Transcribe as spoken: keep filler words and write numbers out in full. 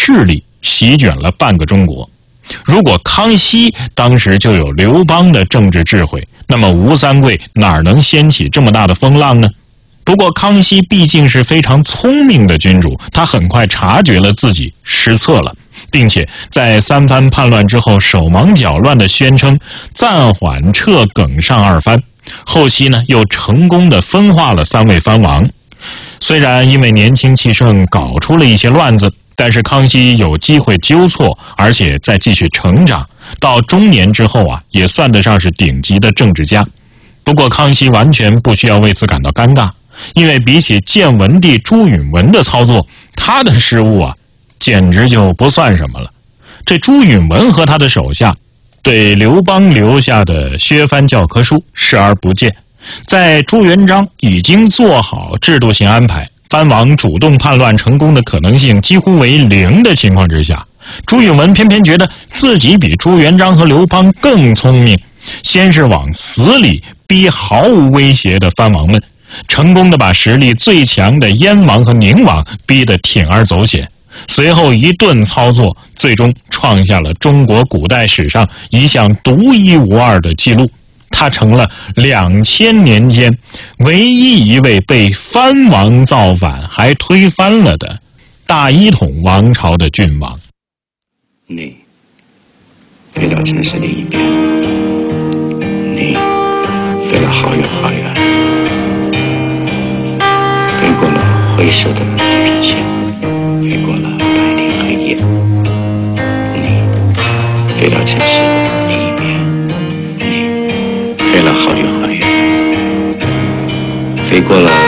势力席卷了半个中国。如果康熙当时就有刘邦的政治智慧，那么吴三桂哪能掀起这么大的风浪呢？不过康熙毕竟是非常聪明的君主，他很快察觉了自己失策了，并且在三藩叛乱之后手忙脚乱地宣称暂缓撤耿尚二藩，后期呢又成功地分化了三位藩王。虽然因为年轻气盛搞出了一些乱子，但是康熙有机会纠错，而且再继续成长，到中年之后啊，也算得上是顶级的政治家。不过康熙完全不需要为此感到尴尬，因为比起建文帝朱允文的操作，他的失误啊简直就不算什么了。这朱允文和他的手下对刘邦留下的削藩教科书视而不见，在朱元璋已经做好制度性安排，藩王主动叛乱成功的可能性几乎为零的情况之下，朱允文偏偏觉得自己比朱元璋和刘邦更聪明，先是往死里逼毫无威胁的藩王们，成功的把实力最强的燕王和宁王逼得铤而走险，随后一顿操作，最终创下了中国古代史上一项独一无二的记录。他成了两千年间唯一一位被藩王造反还推翻了的大一统王朝的郡王。 你飞到城市另一边，你飞了好远好远，飞过了灰色的地平线，飞过了白天黑夜，你飞到城市的另一边，你飞了好远好远，飞过了